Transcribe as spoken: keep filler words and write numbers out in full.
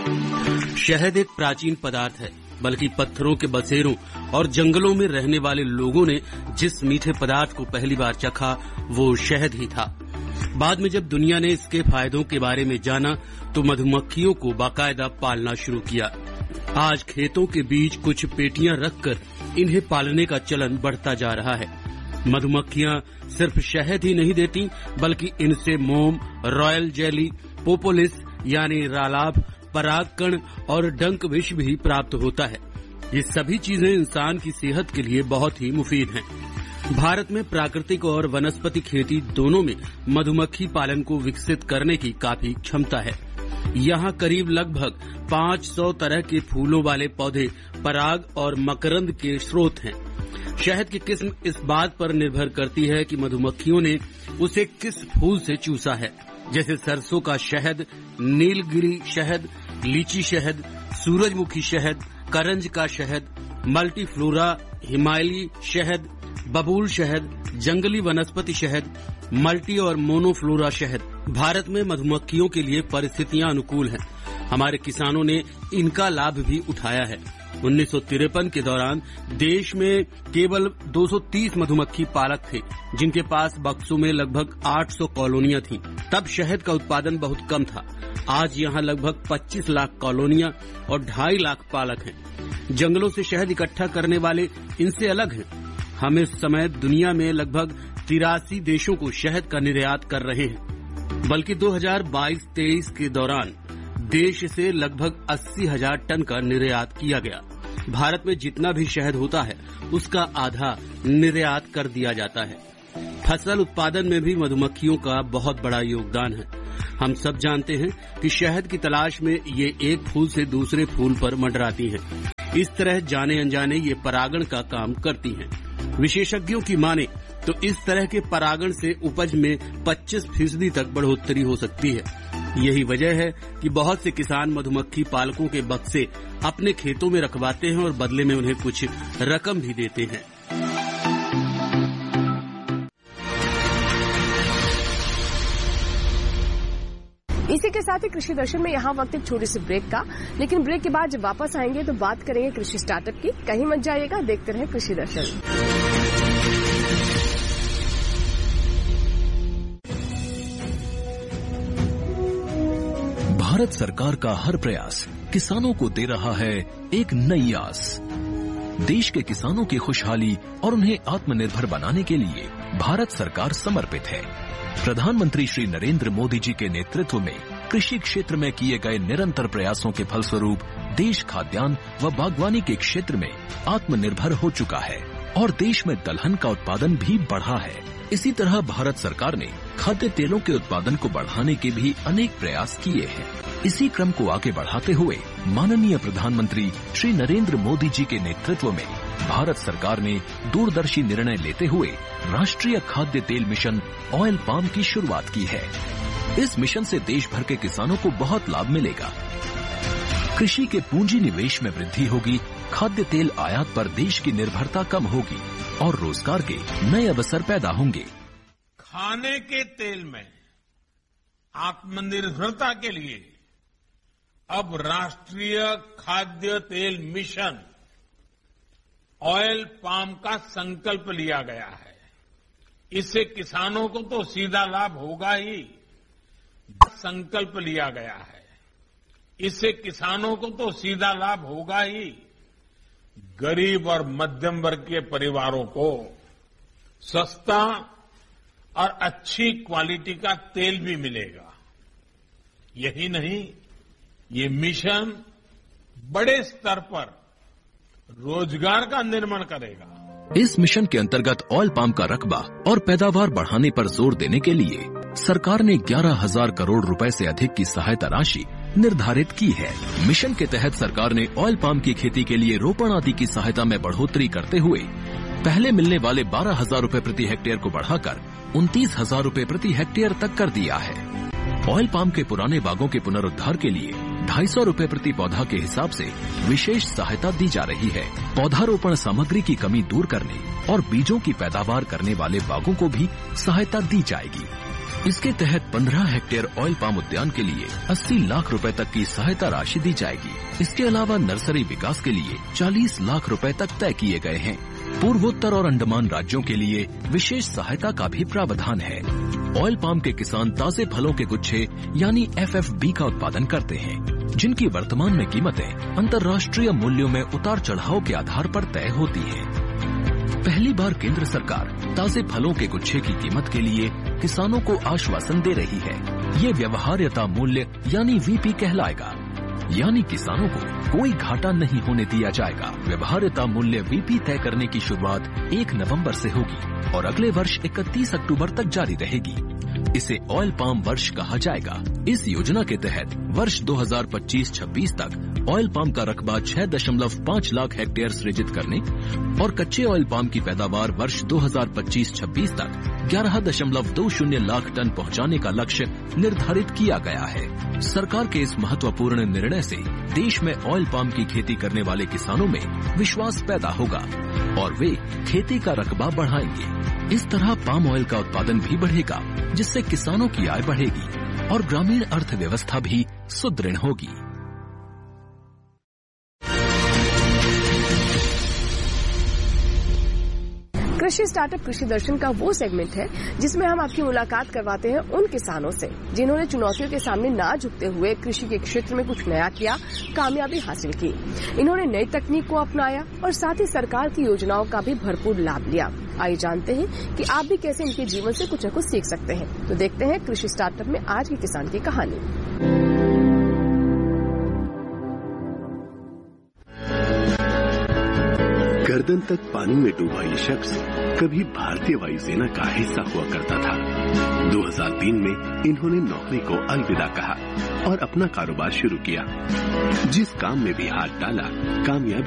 शहद एक प्राचीन पदार्थ है, बल्कि पत्थरों के बसेरों और जंगलों में रहने वाले लोगों ने जिस मीठे पदार्थ को पहली बार चखा वो शहद ही था। बाद में जब दुनिया ने इसके फायदों के बारे में जाना तो मधुमक्खियों को बाकायदा पालना शुरू किया। आज खेतों के बीच कुछ पेटियां रखकर इन्हें पालने का चलन बढ़ता जा रहा है। मधुमक्खियां सिर्फ शहद ही नहीं देती, बल्कि इनसे मोम, रॉयल जेली, पोपोलिस यानी रालाभ, परागकण और डंक विष भी प्राप्त होता है। ये सभी चीजें इंसान की सेहत के लिए बहुत ही मुफीद हैं। भारत में प्राकृतिक और वनस्पति खेती दोनों में मधुमक्खी पालन को विकसित करने की काफी क्षमता है। यहाँ करीब लगभग पाँच सौ तरह के फूलों वाले पौधे पराग और मकरंद के स्रोत हैं। शहद की किस्म इस बात पर निर्भर करती है कि मधुमक्खियों ने उसे किस फूल से चूसा है, जैसे सरसों का शहद, नीलगिरी शहद, लीची शहद, सूरजमुखी शहद, करंज का शहद, मल्टीफ्लोरा, हिमालयी शहद, बबूल शहद, जंगली वनस्पति शहद, मल्टी और मोनोफ्लोरा शहद। भारत में मधुमक्खियों के लिए परिस्थितियां अनुकूल हैं। हमारे किसानों ने इनका लाभ भी उठाया है। उन्नीस सौ तिरपन के दौरान देश में केवल दो सौ तीस मधुमक्खी पालक थे, जिनके पास बक्सों में लगभग आठ सौ कॉलोनियां थीं। तब शहद का उत्पादन बहुत कम था। आज यहां लगभग पच्चीस लाख कॉलोनियां और ढाई लाख पालक हैं। जंगलों से शहद इकट्ठा करने वाले इनसे अलग हैं। हम इस समय दुनिया में लगभग तिरासी देशों को शहद का निर्यात कर रहे हैं, बल्कि दो हज़ार बाईस तेईस के दौरान देश से लगभग अस्सी हजार टन का निर्यात किया गया। भारत में जितना भी शहद होता है उसका आधा निर्यात कर दिया जाता है। फसल उत्पादन में भी मधुमक्खियों का बहुत बड़ा योगदान है। हम सब जानते हैं कि शहद की तलाश में ये एक फूल से दूसरे फूल पर मंडराती हैं। इस तरह जाने अनजाने ये परागण का काम करती हैं। विशेषज्ञों की माने तो इस तरह के परागण से उपज में पच्चीस फीसदी तक बढ़ोतरी हो सकती है। यही वजह है कि बहुत से किसान मधुमक्खी पालकों के बक्से अपने खेतों में रखवाते हैं और बदले में उन्हें कुछ रकम भी देते हैं। इसी के साथ ही कृषि दर्शन में यहाँ वक्त एक छोटी सी ब्रेक का, लेकिन ब्रेक के बाद जब वापस आएंगे तो बात करेंगे कृषि स्टार्टअप की। कहीं मत जाइएगा, देखते रहें कृषि दर्शन। भारत सरकार का हर प्रयास किसानों को दे रहा है एक नई आस। देश के किसानों की खुशहाली और उन्हें आत्मनिर्भर बनाने के लिए भारत सरकार समर्पित है। प्रधानमंत्री श्री नरेंद्र मोदी जी के नेतृत्व में कृषि क्षेत्र में किए गए निरंतर प्रयासों के फलस्वरूप देश खाद्यान्न व बागवानी के क्षेत्र में आत्मनिर्भर हो चुका है और देश में दलहन का उत्पादन भी बढ़ा है। इसी तरह भारत सरकार ने खाद्य तेलों के उत्पादन को बढ़ाने के भी अनेक प्रयास किए हैं। इसी क्रम को आगे बढ़ाते हुए माननीय प्रधानमंत्री श्री नरेंद्र मोदी जी के नेतृत्व में भारत सरकार ने दूरदर्शी निर्णय लेते हुए राष्ट्रीय खाद्य तेल मिशन ऑयल पाम की शुरुआत की है। इस मिशन से देश भर के किसानों को बहुत लाभ मिलेगा। कृषि के पूंजी निवेश में वृद्धि होगी, खाद्य तेल आयात पर देश की निर्भरता कम होगी और रोजगार के नए अवसर पैदा होंगे। खाने के तेल में आत्मनिर्भरता के लिए अब राष्ट्रीय खाद्य तेल मिशन ऑयल पाम का संकल्प लिया गया है। इससे किसानों को तो सीधा लाभ होगा ही, संकल्प लिया गया है। इससे किसानों को तो सीधा लाभ होगा ही, गरीब और मध्यम वर्ग के परिवारों को सस्ता और अच्छी क्वालिटी का तेल भी मिलेगा। यही नहीं, ये मिशन बड़े स्तर पर रोजगार का निर्माण करेगा। इस मिशन के अंतर्गत ऑयल पाम का रकबा और पैदावार बढ़ाने पर जोर देने के लिए सरकार ने ग्यारह हजार करोड़ रुपए से अधिक की सहायता राशि निर्धारित की है। मिशन के तहत सरकार ने ऑयल पाम की खेती के लिए रोपण आदि की सहायता में बढ़ोतरी करते हुए पहले मिलने वाले बारह हजार रूपए प्रति हेक्टेयर को बढ़ाकर उनतीस हजार रूपए प्रति हेक्टेयर तक कर दिया है। ऑयल पाम के पुराने बागों के पुनरुद्धार के लिए ढाई सौ रूपए प्रति पौधा के हिसाब से विशेष सहायता दी जा रही है। पौधारोपण सामग्री की कमी दूर करने और बीजों की पैदावार करने वाले बागों को भी सहायता दी जाएगी। इसके तहत पंद्रह हेक्टेयर ऑयल पाम उद्यान के लिए अस्सी लाख रुपए तक की सहायता राशि दी जाएगी। इसके अलावा नर्सरी विकास के लिए चालीस लाख रुपए तक तय किए गए हैं। पूर्वोत्तर और अंडमान राज्यों के लिए विशेष सहायता का भी प्रावधान है। ऑयल पाम के किसान ताजे फलों के गुच्छे यानी एफ एफ बी का उत्पादन करते हैं, जिनकी वर्तमान में कीमतें अंतर्राष्ट्रीय मूल्यों में उतार चढ़ाव के आधार पर तय होती हैं। पहली बार केंद्र सरकार ताजे फलों के गुच्छे की कीमत के लिए किसानों को आश्वासन दे रही है। ये व्यवहार्यता मूल्य यानी वी पी कहलाएगा, यानी किसानों को कोई घाटा नहीं होने दिया जाएगा। व्यवहार्यता मूल्य वी पी तय करने की शुरुआत एक नवंबर से होगी और अगले वर्ष इकतीस अक्टूबर तक जारी रहेगी। इसे ऑयल पाम वर्ष कहा जाएगा। इस योजना के तहत वर्ष दो हज़ार पच्चीस छब्बीस तक ऑयल पाम का रकबा छह दशमलव पाँच लाख हेक्टेयर सृजित करने और कच्चे ऑयल पाम की पैदावार वर्ष दो हज़ार पच्चीस छब्बीस तक ग्यारह दशमलव दो शून्य लाख टन पहुंचाने का लक्ष्य निर्धारित किया गया है। सरकार के इस महत्वपूर्ण निर्णय से देश में ऑयल पाम की खेती करने वाले किसानों में विश्वास पैदा होगा और वे खेती का रकबा बढ़ाएंगे। इस तरह पाम ऑयल का उत्पादन भी बढ़ेगा, जिससे किसानों की आय बढ़ेगी और ग्रामीण अर्थव्यवस्था भी सुदृढ़ होगी। कृषि स्टार्टअप कृषि दर्शन का वो सेगमेंट है जिसमें हम आपकी मुलाकात करवाते हैं उन किसानों से जिन्होंने चुनौतियों के सामने ना झुकते हुए कृषि के क्षेत्र में कुछ नया किया, कामयाबी हासिल की। इन्होंने नई तकनीक को अपनाया और साथ ही सरकार की योजनाओं का भी भरपूर लाभ लिया। आइए जानते हैं कि आप भी कैसे इनके जीवन से कुछ न कुछ सीख सकते हैं। तो देखते हैं कृषि स्टार्टअप में आज के किसान की कहानी। गर्दन तक पानी में डूबा ये शख्स कभी भारतीय वायुसेना का हिस्सा हुआ करता था। दो हज़ार तीन में इन्होंने नौकरी को अलविदा कहा और अपना कारोबार शुरू किया। जिस काम में भी हाथ डाला कामयाबी